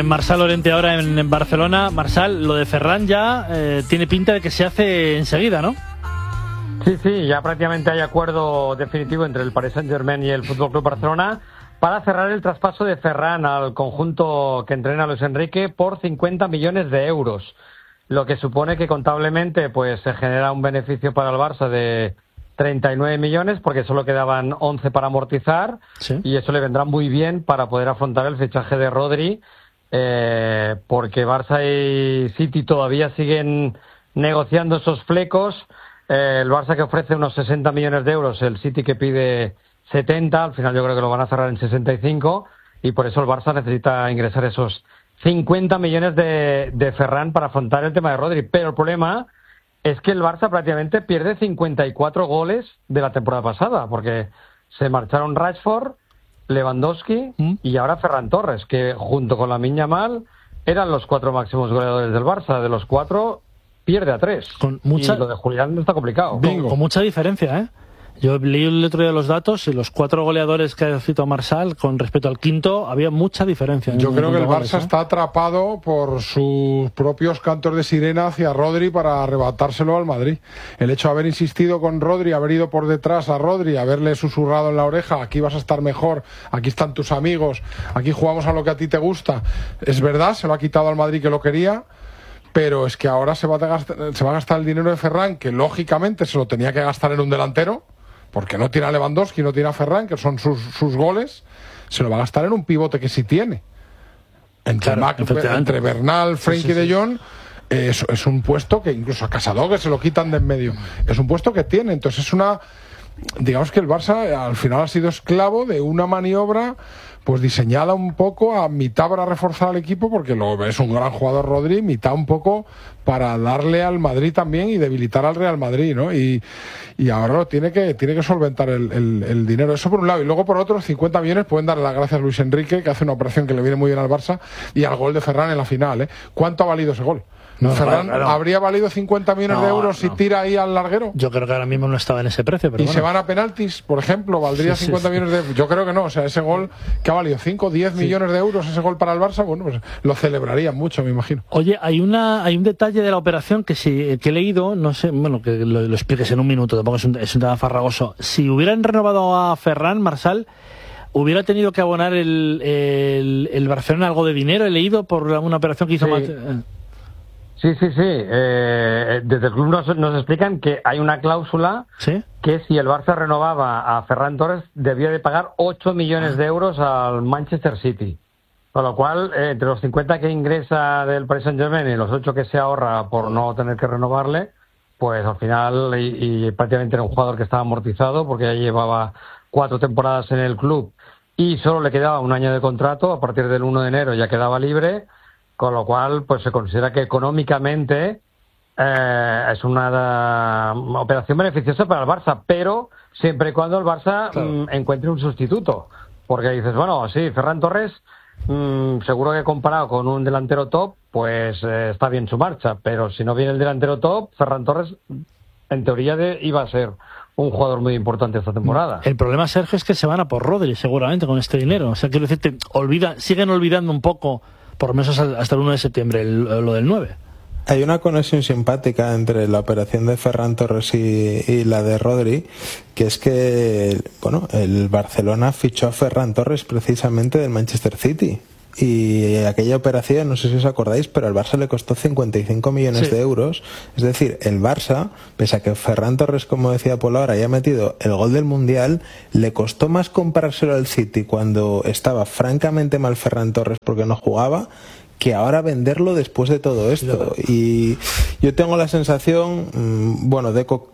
Marçal Llorente ahora en Barcelona. Marçal, lo de Ferran ya tiene pinta de que se hace enseguida, ¿no? Sí, ya prácticamente hay acuerdo definitivo entre el Paris Saint-Germain y el Fútbol Club Barcelona para cerrar el traspaso de Ferran al conjunto que entrena Luis Enrique por 50 millones de euros, lo que supone que contablemente pues se genera un beneficio para el Barça de 39 millones porque solo quedaban 11 para amortizar, ¿sí? Y eso le vendrá muy bien para poder afrontar el fichaje de Rodri, porque Barça y City todavía siguen negociando esos flecos. El Barça que ofrece unos 60 millones de euros, el City que pide 70, al final yo creo que lo van a cerrar en 65 y por eso el Barça necesita ingresar esos 50 millones de Ferran para afrontar el tema de Rodri. Pero el problema es que el Barça prácticamente pierde 54 goles de la temporada pasada, porque se marcharon Rashford, Lewandowski y ahora Ferran Torres, que junto con Lamine Yamal eran los 4 máximos goleadores del Barça. De los 4 pierde a 3. Y lo de Julián no está complicado. Con mucha diferencia, ¿eh? Yo leí el otro día los datos y los 4 goleadores que ha citado Marçal con respecto al quinto había mucha diferencia. Yo creo que el Barça está atrapado por sus propios cantos de sirena hacia Rodri para arrebatárselo al Madrid. El hecho de haber insistido con Rodri, haber ido por detrás a Rodri, haberle susurrado en la oreja, aquí vas a estar mejor, aquí están tus amigos, aquí jugamos a lo que a ti te gusta. Es verdad, se lo ha quitado al Madrid que lo quería, pero es que ahora se va a gastar el dinero de Ferran, que lógicamente se lo tenía que gastar en un delantero, porque no tiene a Lewandowski, no tiene a Ferran, que son sus goles, se lo va a gastar en un pivote que sí tiene. Entre Bernal, Frenkie de Jong, es un puesto que incluso a Casadó se lo quitan de en medio. Es un puesto que tiene, entonces es una... Digamos que el Barça al final ha sido esclavo de una maniobra pues diseñada un poco a mitad para reforzar al equipo, porque es un gran jugador Rodri, mitad un poco para darle al Madrid también y debilitar al Real Madrid, ¿no? Y ahora lo tiene que solventar el dinero. Eso por un lado. Y luego por otro, 50 millones pueden darle las gracias a Luis Enrique, que hace una operación que le viene muy bien al Barça, y al gol de Ferran en la final, ¿eh? ¿Cuánto ha valido ese gol? Ferran, claro. ¿Habría valido 50 millones de euros si tira ahí al larguero? Yo creo que ahora mismo no estaba en ese precio. Pero se van a penaltis, por ejemplo, ¿valdría 50 millones de euros? Yo creo que no. O sea, ese gol que ha valido 5, 10 millones de euros, ese gol para el Barça, bueno, pues lo celebrarían mucho, me imagino. Oye, hay un detalle de la operación que he leído, no sé, bueno, que lo expliques en un minuto, tampoco es un tema farragoso. Si hubieran renovado a Ferran, Marçal, ¿hubiera tenido que abonar el Barcelona algo de dinero? He leído por una operación que hizo... Sí. Desde el club nos explican que hay una cláusula que si el Barça renovaba a Ferran Torres debía de pagar 8 millones de euros al Manchester City. Con lo cual, entre los 50 que ingresa del Paris Saint-Germain y los 8 que se ahorra por no tener que renovarle, pues al final, y prácticamente era un jugador que estaba amortizado porque ya llevaba 4 temporadas en el club y solo le quedaba un año de contrato, a partir del 1 de enero ya quedaba libre. Con lo cual, pues se considera que económicamente es una operación beneficiosa para el Barça, pero siempre y cuando el Barça encuentre un sustituto. Porque dices, bueno, sí, Ferran Torres, seguro que comparado con un delantero top, pues está bien su marcha. Pero si no viene el delantero top, Ferran Torres, en teoría, iba a ser un jugador muy importante esta temporada. El problema, Sergio, es que se van a por Rodri, seguramente, con este dinero. O sea, quiero decirte, siguen olvidando un poco, por lo menos hasta el 1 de septiembre, lo del 9. Hay una conexión simpática entre la operación de Ferran Torres y la de Rodri, que es que, bueno, el Barcelona fichó a Ferran Torres precisamente del Manchester City. Y aquella operación, no sé si os acordáis, pero al Barça le costó 55 millones de euros. Es decir, el Barça, pese a que Ferran Torres, como decía Paul ahora, haya metido el gol del Mundial, le costó más comprárselo al City cuando estaba francamente mal Ferran Torres porque no jugaba, que ahora venderlo después de todo esto. Y yo tengo la sensación, bueno, Deco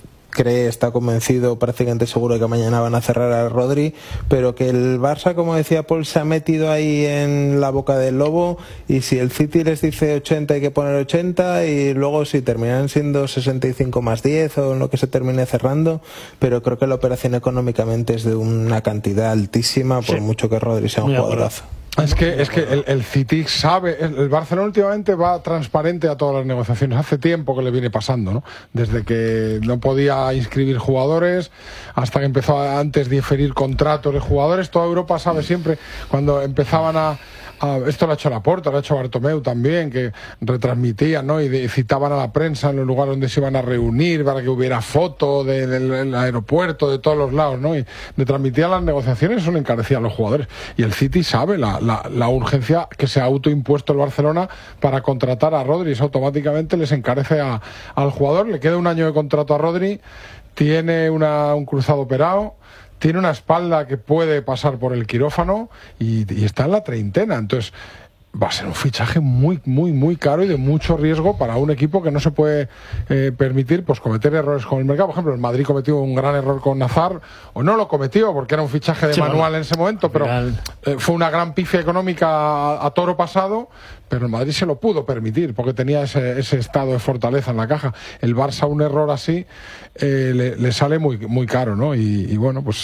está convencido, prácticamente seguro de que mañana van a cerrar a Rodri, pero que el Barça, como decía Paul, se ha metido ahí en la boca del lobo, y si el City les dice 80 hay que poner 80, y luego si terminan siendo 65 más 10 o en lo que se termine cerrando, pero creo que la operación económicamente es de una cantidad altísima, por mucho que Rodri sea un jugadorazo. Es que el City sabe, el Barcelona últimamente va transparente a todas las negociaciones. Hace tiempo que le viene pasando, ¿no? Desde que no podía inscribir jugadores hasta que empezó antes de diferir contratos de jugadores. Toda Europa sabe siempre cuando empezaban a esto lo ha hecho Laporta, lo ha hecho Bartomeu también, que retransmitían, ¿no? Y citaban a la prensa en los lugares donde se iban a reunir para que hubiera foto del aeropuerto, de todos los lados, ¿no? Y retransmitían las negociaciones, eso le encarecía a los jugadores. Y el City sabe la urgencia que se ha autoimpuesto el Barcelona para contratar a Rodri, eso automáticamente les encarece al jugador. Le queda un año de contrato a Rodri, tiene un cruzado operado, tiene una espalda que puede pasar por el quirófano y está en la treintena. Entonces va a ser un fichaje muy, muy, muy caro y de mucho riesgo para un equipo que no se puede permitir pues cometer errores con el mercado. Por ejemplo, el Madrid cometió un gran error con Nazar, o no lo cometió porque era un fichaje de manual en ese momento, pero fue una gran pifia económica a toro pasado, pero el Madrid se lo pudo permitir porque tenía ese estado de fortaleza en la caja. El Barça, un error así le sale muy, muy caro, ¿no? Y bueno, pues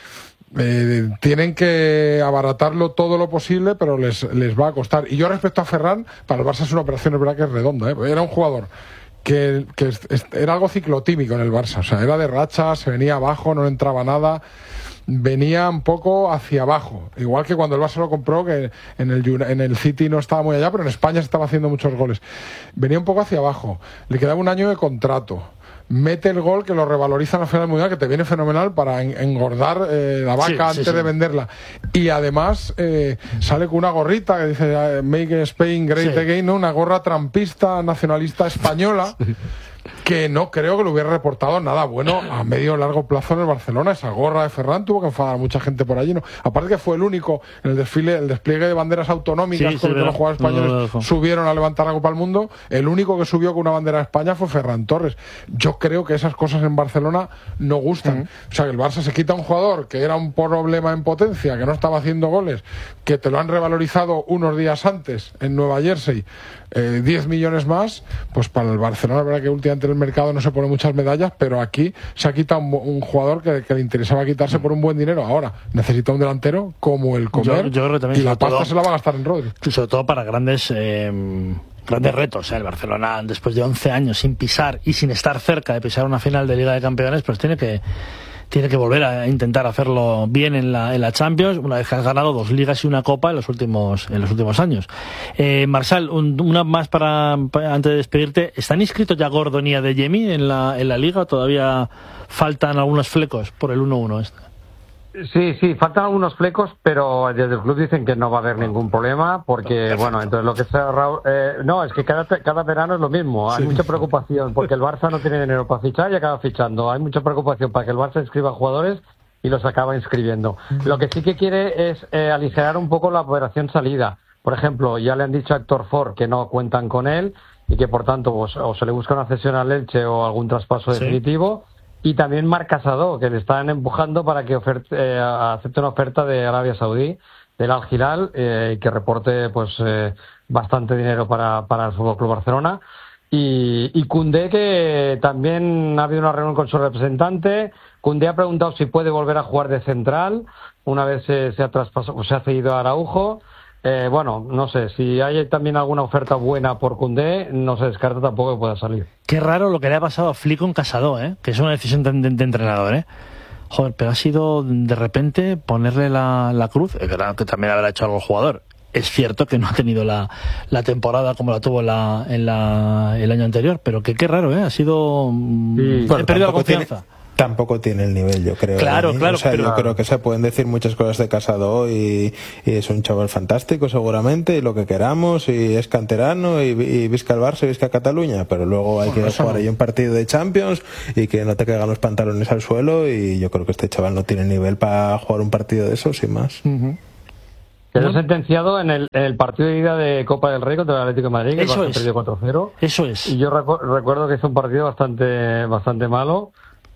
tienen que abaratarlo todo lo posible, pero les va a costar. Y yo respecto a Ferran, para el Barça es una operación, es verdad que es redonda, ¿eh? Era un jugador que era algo ciclotímico en el Barça, o sea, era de racha, se venía abajo, no entraba nada, venía un poco hacia abajo, igual que cuando el Barça lo compró, que en el City no estaba muy allá, pero en España se estaba haciendo muchos goles, venía un poco hacia abajo, le quedaba un año de contrato, mete el gol que lo revaloriza en la final del Mundial, que te viene fenomenal para engordar la vaca antes de venderla, y además sale con una gorrita que dice Make Spain Great Again, ¿no? Una gorra trampista nacionalista española que no creo que le hubiera reportado nada bueno a medio o largo plazo en el Barcelona. Esa gorra de Ferran tuvo que enfadar a mucha gente por allí, ¿no? Aparte que fue el único en el despliegue de banderas autonómicas con el que los jugadores españoles subieron a levantar la Copa del Mundo, el único que subió con una bandera de España fue Ferran Torres. Yo creo que esas cosas en Barcelona no gustan. O sea, que el Barça se quita a un jugador que era un problema en potencia, que no estaba haciendo goles, que te lo han revalorizado unos días antes en Nueva Jersey, 10 millones más, pues para el Barcelona, la verdad que últimamente en el mercado no se pone muchas medallas, pero aquí se ha quitado un jugador que le interesaba quitarse por un buen dinero. Ahora necesita un delantero como el Comer, yo creo que también, y la pasta se la va a gastar en Rodri. Sobre todo para grandes retos. El Barcelona, después de 11 años sin pisar y sin estar cerca de pisar una final de Liga de Campeones, pues tiene que volver a intentar hacerlo bien en la Champions, una vez que has ganado 2 ligas y una copa en los últimos años. Marsal, una más para antes de despedirte. ¿Están inscritos ya Gordon y Adeyemi en la liga? ¿Todavía faltan algunos flecos por el 1-1 Sí, faltan algunos flecos, pero desde el club dicen que no va a haber ningún problema, porque, bueno, entonces lo que sea no, es que cada verano es lo mismo. Hay mucha preocupación, porque el Barça no tiene dinero para fichar y acaba fichando. Hay mucha preocupación para que el Barça inscriba jugadores y los acaba inscribiendo. Lo que sí que quiere es aligerar un poco la operación salida. Por ejemplo, ya le han dicho a Héctor Ford que no cuentan con él y que, por tanto, pues, o se le busca una cesión al Elche o algún traspaso definitivo. Y también Marc Casado, que le están empujando para que acepte una oferta de Arabia Saudí, del Al Hilal, que reporte pues bastante dinero para el Fútbol Club Barcelona. Y Koundé, que también ha habido una reunión con su representante. Koundé ha preguntado si puede volver a jugar de central una vez se ha traspasado, se ha cedido a Araujo. Bueno, no sé, si hay también alguna oferta buena por Koundé, no se descarta tampoco que pueda salir. Qué raro lo que le ha pasado a Flick con Casado, que es una decisión de entrenador, Joder, pero ha sido de repente ponerle la cruz, que también habrá hecho algo el jugador. Es cierto que no ha tenido la temporada como la tuvo el año anterior, pero qué raro, ha sido... He perdido la confianza. Tampoco tiene el nivel, yo creo. Claro. O sea, yo creo que se pueden decir muchas cosas de Casado y es un chaval fantástico seguramente, y lo que queramos, y es canterano, y visca el Barça y visca Cataluña, pero luego hay que jugar ahí un partido de Champions y que no te caigan los pantalones al suelo, y yo creo que este chaval no tiene nivel para jugar un partido de eso, sin más. Quedó sentenciado en el partido de ida de Copa del Rey contra el Atlético de Madrid, que perdió 4-0. Eso es. Y yo recuerdo que hizo un partido bastante malo.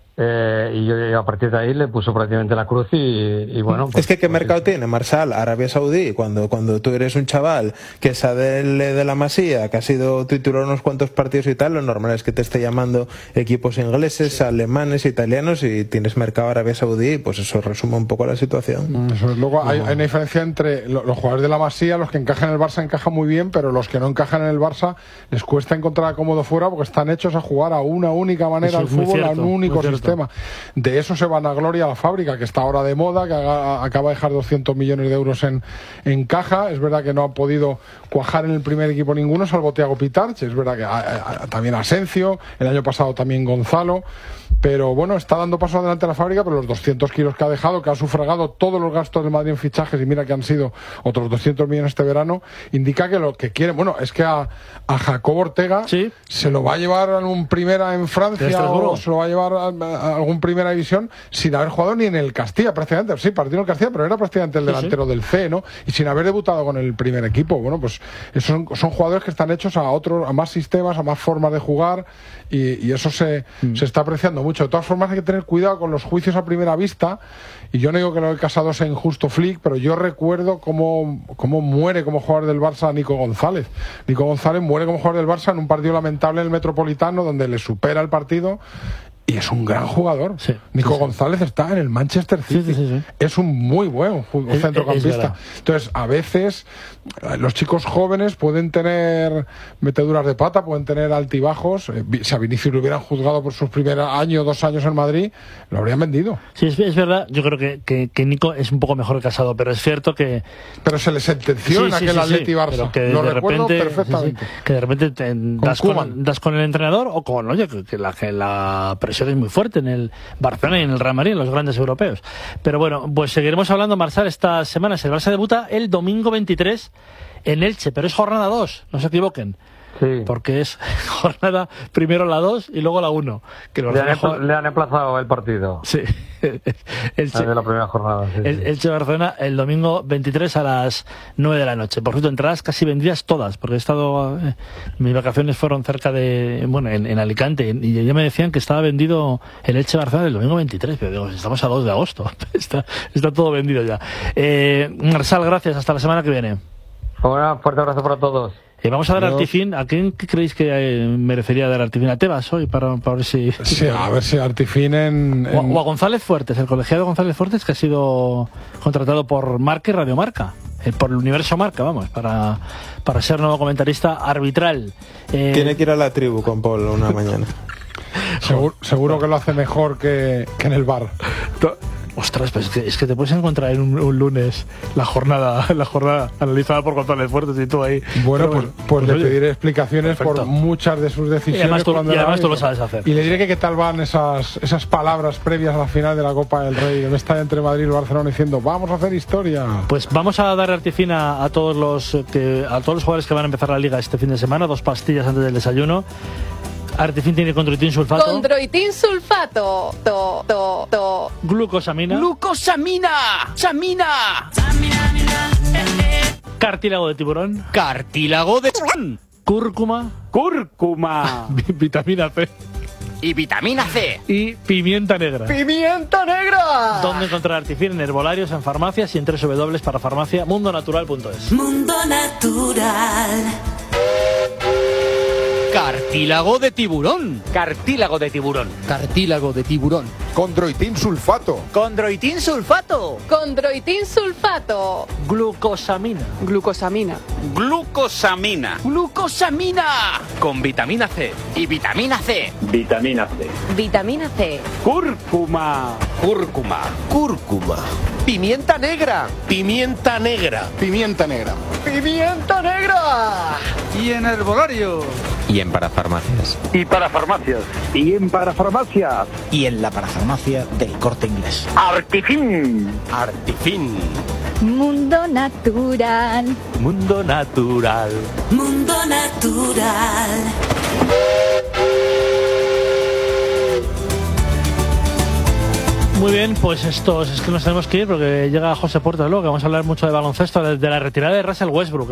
Y yo a partir de ahí le puso prácticamente la cruz y bueno, pues, es que ¿qué mercado tiene Marsal? Arabia Saudí, cuando tú eres un chaval que sale de la Masía, que ha sido titular unos cuantos partidos y tal, lo normal es que te esté llamando equipos ingleses, alemanes, italianos, y tienes mercado Arabia Saudí, pues eso resume un poco la situación. Eso es. Luego hay una diferencia entre los jugadores de la Masía, los que encajan en el Barça encajan muy bien, pero los que no encajan en el Barça les cuesta encontrar cómodo fuera porque están hechos a jugar a una única manera al fútbol, a un único sistema. sistema. De eso se vanagloria la fábrica, que está ahora de moda, que acaba de dejar 200 millones de euros en caja. Es verdad que no ha podido cuajar en el primer equipo ninguno, salvo Thiago Pitarch. Es verdad que también Asencio, el año pasado también Gonzalo. Pero bueno, está dando paso adelante la fábrica, pero los 200 kilos que ha dejado, que ha sufragado todos los gastos del Madrid en fichajes, y mira que han sido otros 200 millones este verano, indica que lo que quieren, bueno, es que a Jacob Ortega se lo va a llevar a un primera en Francia o se lo va a llevar a algún primera división sin haber jugado ni en el Castilla, prácticamente. Sí, partido en el Castilla, pero era prácticamente el delantero del C, ¿no? Y sin haber debutado con el primer equipo. Bueno, pues son jugadores que están hechos a más sistemas, a más formas de jugar, y eso se está apreciando mucho. De todas formas, hay que tener cuidado con los juicios a primera vista, y yo no digo que lo de Casado sea injusto, Flick, pero yo recuerdo cómo muere como jugador del Barça Nico González. Nico González muere como jugador del Barça en un partido lamentable en el Metropolitano, donde le supera el partido, y es un gran jugador. Nico González está en el Manchester City. Es un muy buen centrocampista. Entonces, a veces los chicos jóvenes pueden tener meteduras de pata, pueden tener altibajos. Si a Vinicius lo hubieran juzgado por sus primeros año, 2 años en Madrid, lo habrían vendido. Sí, es verdad. Yo creo que Nico es un poco mejor que Casado, pero es cierto que... Pero se le sentenció en aquel Atleti Barça. Lo recuerdo perfectamente. Que de repente das con el entrenador o con, oye, que la presión es muy fuerte en el Barcelona y en el Real Madrid, en los grandes europeos. Pero bueno, pues seguiremos hablando, Marsal, estas semanas. El Barça debuta el domingo 23 en Elche, pero es jornada 2, no se equivoquen. Sí. Porque es jornada primero la 2 y luego la 1. Le han emplazado el partido. Sí. Elche, de la primera jornada. Sí, Elche Barcelona el domingo 23 a las 9 de la noche. Por cierto, entradas casi vendidas todas, porque he estado... mis vacaciones fueron cerca de... Bueno, en Alicante, y ya me decían que estaba vendido el Elche Barcelona el domingo 23, pero digo, estamos a 2 de agosto. está todo vendido ya. Marsal, gracias. Hasta la semana que viene. Un fuerte abrazo para todos. Vamos a dar Artifin. ¿A quién creéis que merecería dar Artifin? ¿A Tebas hoy? Para ver si... Sí, a ver si Artifin O a González Fuertes, el colegiado González Fuertes, que ha sido contratado por Marca y Radio Marca. Por el Universo Marca, vamos, para ser nuevo comentarista arbitral. Tiene que ir a la tribu con Paul una mañana. Seguro que lo hace mejor que en el bar. Ostras, pues es que te puedes encontrar en un lunes la jornada analizada por González Fuertes y tú ahí. Bueno, pues le pediré explicaciones por muchas de sus decisiones. Y además tú lo sabes hacer. Y le diré que qué tal van esas palabras previas a la final de la Copa del Rey, en esta entre Madrid y Barcelona, diciendo vamos a hacer historia. Pues vamos a dar Artifina a todos los jugadores que van a empezar la Liga este fin de semana, 2 pastillas antes del desayuno. Artifin tiene Condroitin sulfato. Condroitin sulfato. Glucosamina. ¡Samina! Cartílago de tiburón. ¡Cartílago de tiburón! Cúrcuma. Vitamina C. Y vitamina C. Y pimienta negra. ¡Pimienta negra! ¿Dónde encontrar Artifin? En herbolarios, en farmacias y en www.parafarmaciamundonatural.es. Mundo Natural. Cartílago de tiburón. Cartílago de tiburón. Cartílago de tiburón. Condroitin sulfato. Condroitin sulfato. Condroitin sulfato. Glucosamina. Glucosamina. Glucosamina. Glucosamina. Con vitamina C. Y vitamina C. Vitamina C. Vitamina C. Cúrcuma. Cúrcuma. Cúrcuma. Pimienta negra. Pimienta negra. Pimienta negra. Pimienta negra. Y en herbolario. Y en parafarmacias. Y para farmacias. Y en parafarmacias. Y en la parafarmacia del Corte Inglés. Artifin. Artifin. Mundo Natural. Mundo Natural. Mundo Natural. Muy bien, pues es que nos tenemos que ir porque llega José Portas luego, que vamos a hablar mucho de baloncesto, de la retirada de Russell Westbrook.